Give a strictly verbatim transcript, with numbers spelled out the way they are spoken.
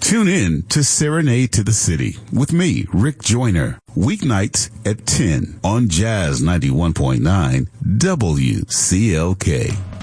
Tune in to Serenade to the City with me, Rick Joyner, weeknights at ten on Jazz ninety-one point nine W C L K.